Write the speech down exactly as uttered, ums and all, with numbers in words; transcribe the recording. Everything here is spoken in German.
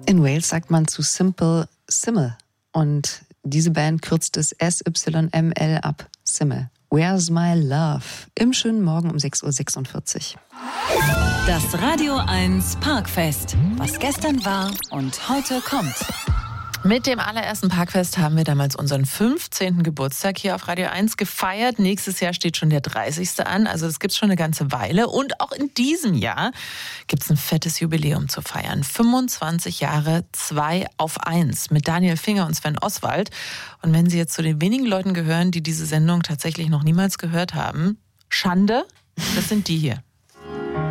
In Wales sagt man zu Simple Simmel. Und diese Band kürzt es S Y M L ab. Simmel. Where's My Love? Im schönen Morgen um sechs Uhr sechsundvierzig. Das Radio eins Parkfest. Was gestern war und heute kommt. Mit dem allerersten Parkfest haben wir damals unseren fünfzehnten Geburtstag hier auf Radio eins gefeiert. Nächstes Jahr steht schon der dreißigste an, also das gibt's schon eine ganze Weile. Und auch in diesem Jahr gibt's ein fettes Jubiläum zu feiern. fünfundzwanzig Jahre zwei auf eins mit Daniel Finger und Sven Oswald. Und wenn Sie jetzt zu den wenigen Leuten gehören, die diese Sendung tatsächlich noch niemals gehört haben, Schande, das sind die hier.